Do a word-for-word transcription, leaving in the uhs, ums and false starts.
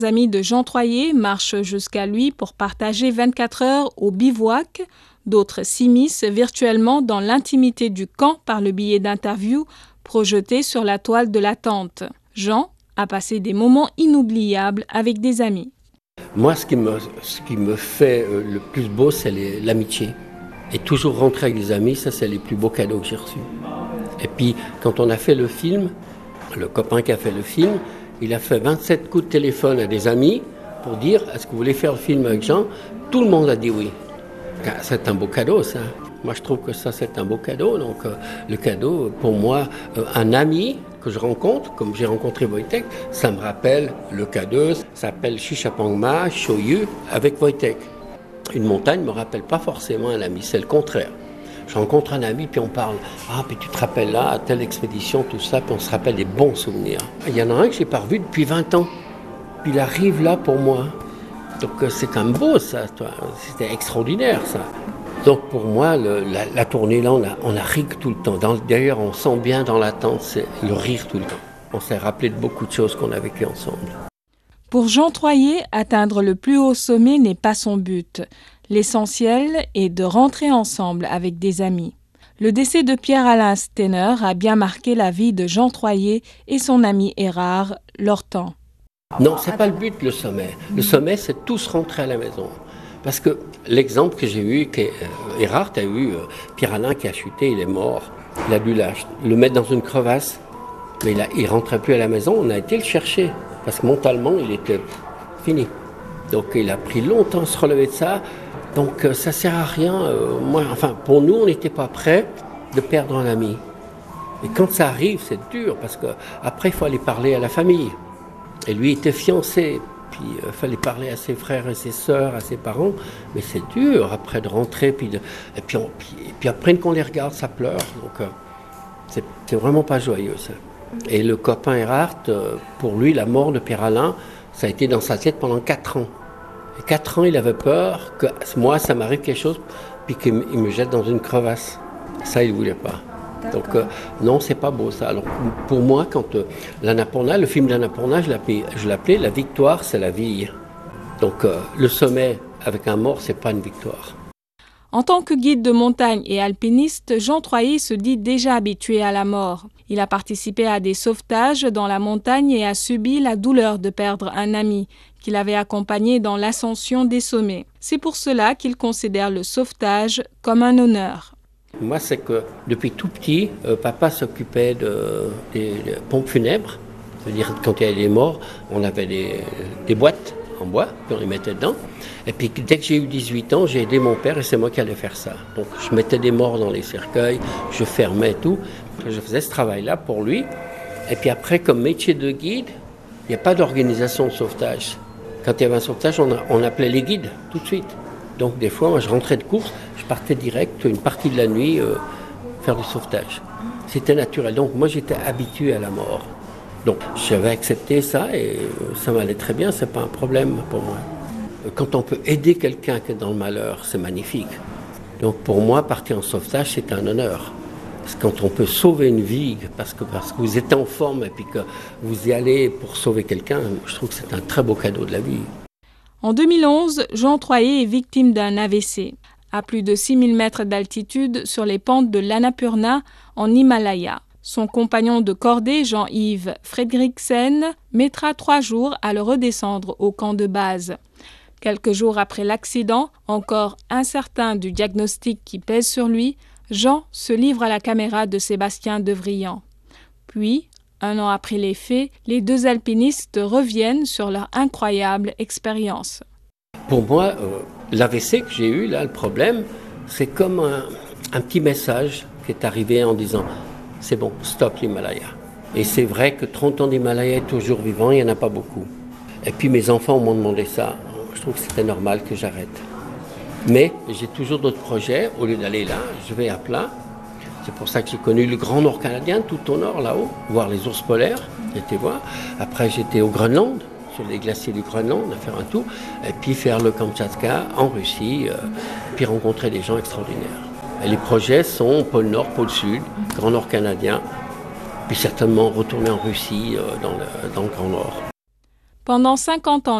Les amis de Jean Troyer marchent jusqu'à lui pour partager vingt-quatre heures au bivouac. D'autres s'immiscent virtuellement dans l'intimité du camp par le biais d'interviews projetées sur la toile de la tente. Jean a passé des moments inoubliables avec des amis. Moi, ce qui me, ce qui me fait le plus beau, c'est les, l'amitié. Et toujours rentrer avec des amis, ça, c'est les plus beaux cadeaux que j'ai reçus. Et puis, quand on a fait le film, le copain qui a fait le film, il a fait vingt-sept coups de téléphone à des amis pour dire « Est-ce que vous voulez faire le film avec Jean ?» Tout le monde a dit oui. C'est un beau cadeau, ça. Moi, je trouve que ça, c'est un beau cadeau. Donc, euh, le cadeau, pour moi, euh, un ami que je rencontre, comme j'ai rencontré Wojtek, ça me rappelle le cadeau, ça s'appelle Shishapangma, Shoyu, avec Wojtek. Une montagne ne me rappelle pas forcément un ami, c'est le contraire. Je rencontre un ami, puis on parle, ah, puis tu te rappelles là, à telle expédition, tout ça, puis on se rappelle des bons souvenirs. Il y en a un que je n'ai pas revu depuis vingt ans, puis il arrive là pour moi. Donc c'est quand même beau, ça, c'était extraordinaire, ça. Donc pour moi, le, la, la tournée là, on a, on a ri tout le temps. Dans, d'ailleurs, on sent bien dans l'attente, c'est le rire tout le temps. On s'est rappelé de beaucoup de choses qu'on a vécues ensemble. Pour Jean Troyer, atteindre le plus haut sommet n'est pas son but. L'essentiel est de rentrer ensemble avec des amis. Le décès de Pierre-Alain Steiner a bien marqué la vie de Jean Troyer et son ami Erard, Lortan. Non, c'est pas le but, le sommet. Le sommet, c'est tous rentrer à la maison. Parce que l'exemple que j'ai eu, que, euh, Erard a eu, euh, Pierre-Alain qui a chuté, il est mort. Il a dû la, le mettre dans une crevasse, mais il ne rentrait plus à la maison. On a été le chercher, parce que mentalement, il était fini. Donc il a pris longtemps à se relever de ça. Donc euh, ça ne sert à rien. Euh, moi, enfin, pour nous, on n'était pas prêts de perdre un ami. Et quand ça arrive, c'est dur, parce qu'après, il faut aller parler à la famille. Et lui était fiancé, puis il euh, fallait parler à ses frères et ses sœurs, à ses parents. Mais c'est dur après de rentrer, puis, de, et, puis on, puis, et puis après qu'on les regarde, ça pleure. Donc euh, c'est, c'est vraiment pas joyeux, ça. Et le copain Erard, euh, pour lui, la mort de Pierre-Alain, ça a été dans sa tête pendant quatre ans. Et quatre ans, il avait peur que moi, ça m'arrive quelque chose, puis qu'il me jette dans une crevasse. Ça, il ne voulait pas. D'accord. Donc, euh, non, c'est pas beau, ça. Alors, pour moi, quand euh, l'Annapurna, le film d'Annapurna, je l'appelais, je l'appelais « La victoire, c'est la vie ». Donc, euh, le sommet avec un mort, c'est pas une victoire. En tant que guide de montagne et alpiniste, Jean Troyer se dit déjà habitué à la mort. Il a participé à des sauvetages dans la montagne et a subi la douleur de perdre un ami qu'il avait accompagné dans l'ascension des sommets. C'est pour cela qu'il considère le sauvetage comme un honneur. Moi, c'est que depuis tout petit, euh, papa s'occupait de, des, des pompes funèbres. C'est-à-dire quand il y avait des morts, on avait des, des boîtes en bois, puis on les mettait dedans. Et puis dès que j'ai eu dix-huit ans, j'ai aidé mon père et c'est moi qui allais faire ça. Donc je mettais des morts dans les cercueils, je fermais tout. Je faisais ce travail-là pour lui. Et puis après, comme métier de guide, il n'y a pas d'organisation de sauvetage. Quand il y avait un sauvetage, on, a, on appelait les guides tout de suite. Donc des fois, moi, je rentrais de course, je partais direct une partie de la nuit euh, faire du sauvetage. C'était naturel. Donc moi, j'étais habitué à la mort. Donc j'avais accepté ça et ça m'allait très bien, c'est pas un problème pour moi. Quand on peut aider quelqu'un qui est dans le malheur, c'est magnifique. Donc pour moi, partir en sauvetage, c'est un honneur. Parce que quand on peut sauver une vie, parce que, parce que vous êtes en forme et puis que vous y allez pour sauver quelqu'un, je trouve que c'est un très beau cadeau de la vie. En deux mille onze, Jean Troyer est victime d'un A V C. À plus de six mille mètres d'altitude sur les pentes de l'Annapurna, en Himalaya. Son compagnon de cordée, Jean-Yves Fredriksen, mettra trois jours à le redescendre au camp de base. Quelques jours après l'accident, encore incertain du diagnostic qui pèse sur lui, Jean se livre à la caméra de Sébastien Devrient. Puis, un an après les faits, les deux alpinistes reviennent sur leur incroyable expérience. Pour moi, euh, l'A V C que j'ai eu, là, le problème, c'est comme un, un petit message qui est arrivé en disant « c'est bon, stop l'Himalaya ». Et c'est vrai que trente ans d'Himalaya est toujours vivant, il n'y en a pas beaucoup. Et puis mes enfants m'ont demandé ça. Je trouve que c'était normal que j'arrête. Mais j'ai toujours d'autres projets. Au lieu d'aller là, je vais à plat. C'est pour ça que j'ai connu le Grand Nord canadien, tout au nord, là-haut, voir les ours polaires. J'étais voir. Après, j'étais au Groenland, sur les glaciers du Groenland, à faire un tour. Et puis faire le Kamtchatka en Russie, euh, puis rencontrer des gens extraordinaires. Et les projets sont pôle Nord, pôle Sud, Grand Nord canadien, puis certainement retourner en Russie, euh, dans, le, dans le Grand Nord. Pendant cinquante ans,